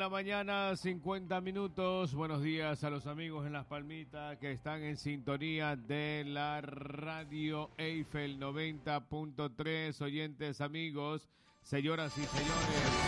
la mañana, 50 minutos. Buenos días a los amigos en Las Palmitas que están en sintonía de la radio Eiffel 90.3. Oyentes, amigos, señoras y señores.